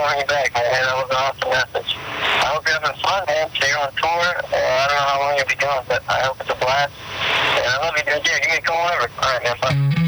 calling you back, man. That was an awesome message. I hope you're having fun, man. So you're on tour. I don't know how long you'll be gone, but I hope it's a blast. And I love you, dude. Yeah, give me a call whenever. All right, man. Bye.